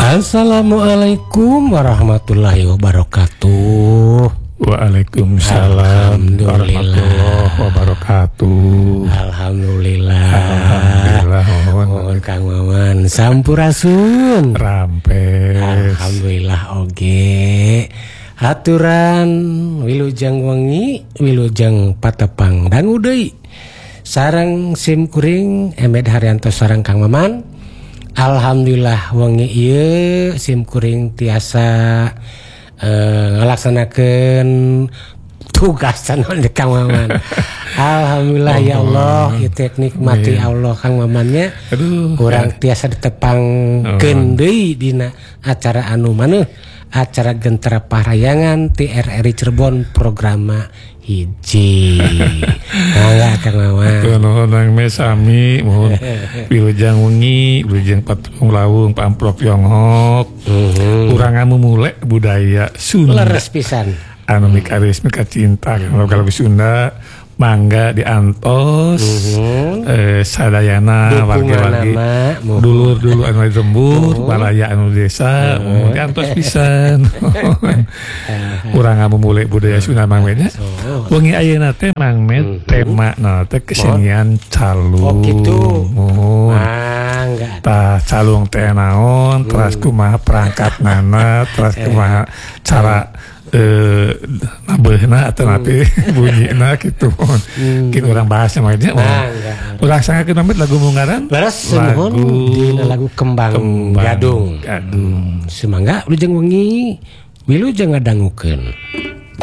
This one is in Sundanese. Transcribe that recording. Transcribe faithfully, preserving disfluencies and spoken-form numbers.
Assalamualaikum warahmatullahi wabarakatuh. Waalaikumsalam warahmatullahi wabarakatuh. Alhamdulillah. Alhamdulillah. Mohon Kang Maman sampurasun. Rampes. Alhamdulillah oge. Haturan wilujeng wengi, wilujeng patepang dangu deui. Sareng sim kuring Emed Haryanto sareng Kang Maman. Alhamdulillah wengi ieu sim kuring tiasa Uh, ngelaksanakan tugas sanon Kang Maman. Alhamdulillah oh, ya Allah, oh, itu nikmati iya. Allah Kang Mamannya. Aduh, orang ya. Tiasa ditepang oh. Deui dina acara anu maneuh acara Gentera Pahrayangan T R R I Cirebon programa hiji. Mangga Kang Maman. Nuhun nang mesami mohon wilujeng wengi, wilujeng patung lawung pamprok Yonghok. Mm-hmm. Urang ngamumule budaya Sunda. Leres pisan. Anu mikaris mika cinta mm-hmm. Kalau Sunda mangga diantos mm-hmm. eh, sadayana wargi-wargi dulur dulu anu lembur mm-hmm. balaya anu desa mm-hmm. diantos pisan. Urang ngamumule budaya Sunda mangmenya wengi ayeuna teh mangmet tema na teh kesenian calung. Oh gitu. Mangga. Tah calung teh naon, terus kumaha perangkatna, terus kumaha cara eh nabeuna atau nanti bunyina gitu. Mungkin orang bahasa makanya urang sangakeun pamit lagu munggaran. Leres nuhun dina lagu Kembang, Kembang Gadung. Gadung. Semangga wilujeng wengi, wilujeng ngadangukeun.